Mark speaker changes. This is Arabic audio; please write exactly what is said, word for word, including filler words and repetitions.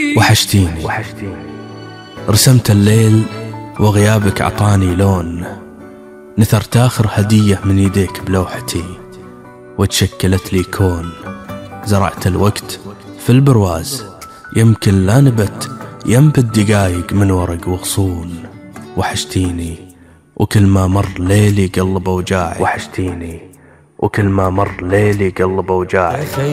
Speaker 1: وحشتيني رسمت الليل وغيابك عطاني لون، نثرت آخر هدية من يديك بلوحتي وتشكلت لي كون. زرعت الوقت في البرواز، يمكن لا نبت ينبت دقايق من ورق وغصون. وحشتيني وكل ما مر ليلي قلب وجاعي، وحشتيني وكل ما مر ليلي قلب وجاعي.